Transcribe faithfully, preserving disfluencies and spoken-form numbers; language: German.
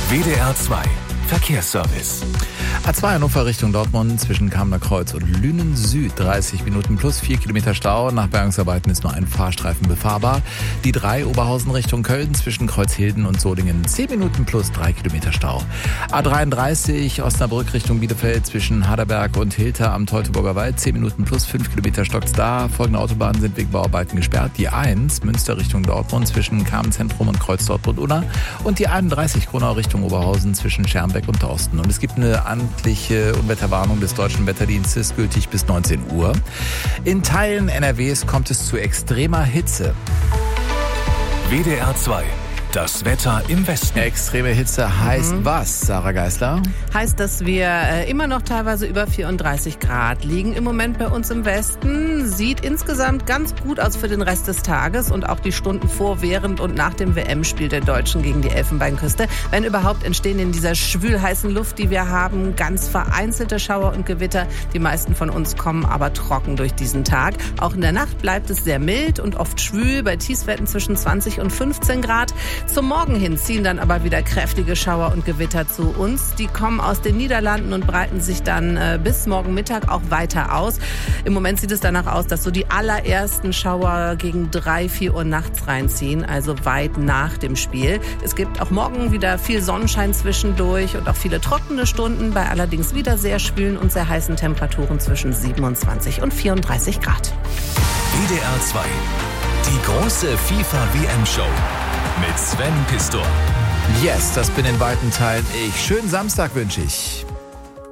W D R zwei Verkehrsservice. A zwei Hannover Richtung Dortmund zwischen Kamener Kreuz und Lünen Süd. dreißig Minuten plus vier Kilometer Stau. Nach Bergungsarbeiten ist nur ein Fahrstreifen befahrbar. Die drei Oberhausen Richtung Köln zwischen Kreuzhilden und Solingen. zehn Minuten plus drei Kilometer Stau. A dreiunddreißig Osnabrück Richtung Bielefeld zwischen Haderberg und Hilter am Teutoburger Wald. zehn Minuten plus fünf Kilometer stockt's da. Folgende Autobahnen sind wegen Bauarbeiten gesperrt. Die eins Münster Richtung Dortmund zwischen Kamenzentrum und Kreuz Dortmund-Unna. Und die einunddreißig Kronau Richtung Oberhausen zwischen Schermbeck und Dorsten. Und es gibt eine amtliche Unwetterwarnung des Deutschen Wetterdienstes, gültig bis neunzehn Uhr. In Teilen N R Ws kommt es zu extremer Hitze. W D R zwei. Das Wetter im Westen. Extreme Hitze heißt Mhm. was, Sarah Geisler? Heißt, dass wir äh, immer noch teilweise über vierunddreißig Grad liegen im Moment bei uns im Westen. Sieht insgesamt ganz gut aus für den Rest des Tages und auch die Stunden vor, während und nach dem W M-Spiel der Deutschen gegen die Elfenbeinküste. Wenn überhaupt, entstehen in dieser schwülheißen Luft, die wir haben, ganz vereinzelte Schauer und Gewitter. Die meisten von uns kommen aber trocken durch diesen Tag. Auch in der Nacht bleibt es sehr mild und oft schwül, bei Tiefstwerten zwischen zwanzig und fünfzehn Grad. Zum Morgen hin ziehen dann aber wieder kräftige Schauer und Gewitter zu uns. Die kommen aus den Niederlanden und breiten sich dann äh, bis morgen Mittag auch weiter aus. Im Moment sieht es danach aus, dass so die allerersten Schauer gegen drei, vier Uhr nachts reinziehen, also weit nach dem Spiel. Es gibt auch morgen wieder viel Sonnenschein zwischendurch und auch viele trockene Stunden, bei allerdings wieder sehr schwülen und sehr heißen Temperaturen zwischen siebenundzwanzig und vierunddreißig Grad. W D R zwei. Die große FIFA-W M-Show. Mit Sven Pistor. Yes, das bin in weiten Teilen ich. Schönen Samstag wünsche ich.